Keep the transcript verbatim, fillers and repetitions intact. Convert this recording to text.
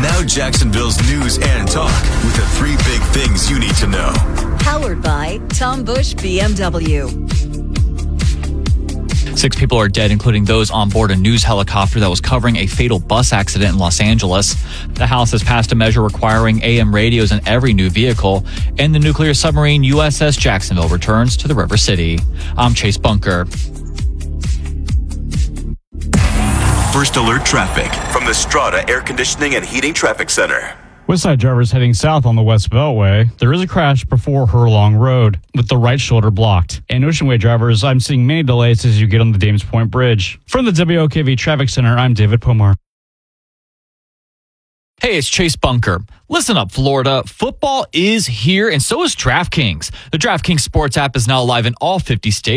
Now Jacksonville's news and talk with the three big things you need to know. Powered by Tom Bush B M W. Six people are dead, including those on board a news helicopter that was covering a fatal bus accident in Los Angeles. The House has passed a measure requiring A M radios in every new vehicle, and the nuclear submarine U S S Jacksonville returns to the River City. I'm Chase Bunker. First alert traffic from the Strata Air Conditioning and Heating Traffic Center. Westside drivers heading south on the West Beltway. There is a crash before Hurlong Road with the right shoulder blocked. And Ocean Way drivers, I'm seeing many delays as you get on the Dames Point Bridge. From the W O K V Traffic Center, I'm David Pomar. Hey, it's Chase Bunker. Listen up, Florida. Football is here, and so is DraftKings. The DraftKings Sports app is now live in all fifty states.